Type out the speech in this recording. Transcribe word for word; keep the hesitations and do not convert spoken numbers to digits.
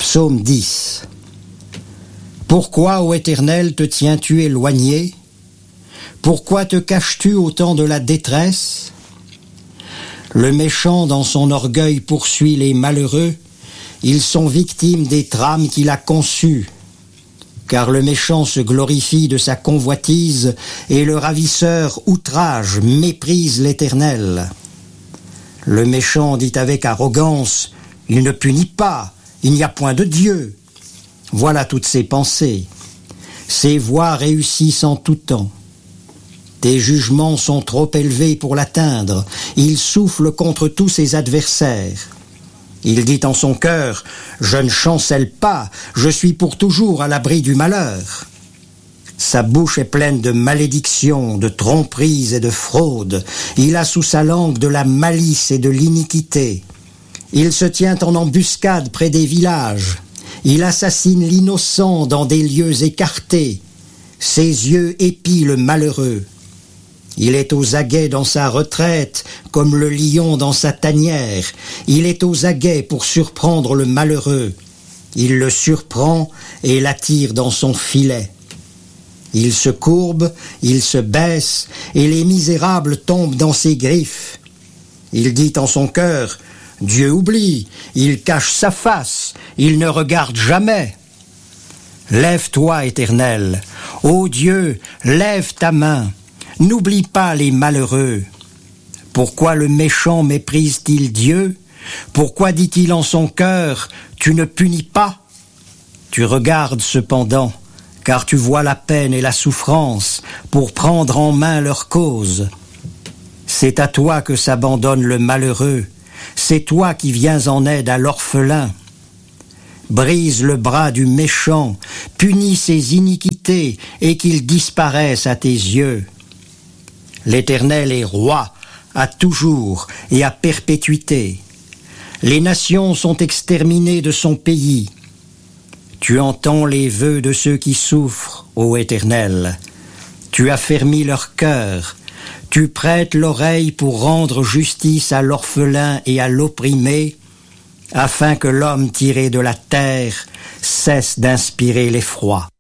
Psaume dix. Pourquoi, ô Éternel, te tiens-tu éloigné? Pourquoi te caches-tu au temps de la détresse? Le méchant dans son orgueil poursuit les malheureux, ils sont victimes des trames qu'il a conçues. Car le méchant se glorifie de sa convoitise, et le ravisseur outrage, méprise l'Éternel. Le méchant dit avec arrogance, « Il ne punit pas, il n'y a point de Dieu. » Voilà toutes ses pensées. Ses voies réussissent en tout temps. Tes jugements sont trop élevés pour l'atteindre. Il souffle contre tous ses adversaires. Il dit en son cœur, « Je ne chancelle pas, je suis pour toujours à l'abri du malheur. » Sa bouche est pleine de malédictions, de tromperies et de fraudes. Il a sous sa langue de la malice et de l'iniquité. Il se tient en embuscade près des villages. Il assassine l'innocent dans des lieux écartés. Ses yeux épient le malheureux. Il est aux aguets dans sa retraite, comme le lion dans sa tanière. Il est aux aguets pour surprendre le malheureux. Il le surprend et l'attire dans son filet. Il se courbe, il se baisse, et les misérables tombent dans ses griffes. Il dit en son cœur, « Dieu oublie, il cache sa face, il ne regarde jamais. » Lève-toi, Éternel, ô Dieu, lève ta main. N'oublie pas les malheureux. Pourquoi le méchant méprise-t-il Dieu? Pourquoi dit-il en son cœur, « Tu ne punis pas » Tu regardes cependant, car tu vois la peine et la souffrance, pour prendre en main leur cause. C'est à toi que s'abandonne le malheureux, c'est toi qui viens en aide à l'orphelin. Brise le bras du méchant, punis ses iniquités, et qu'il disparaisse à tes yeux. L'Éternel est roi, à toujours et à perpétuité. Les nations sont exterminées de son pays. Tu entends les vœux de ceux qui souffrent, ô Éternel. Tu affermis leur cœur. Tu prêtes l'oreille pour rendre justice à l'orphelin et à l'opprimé, afin que l'homme tiré de la terre cesse d'inspirer l'effroi.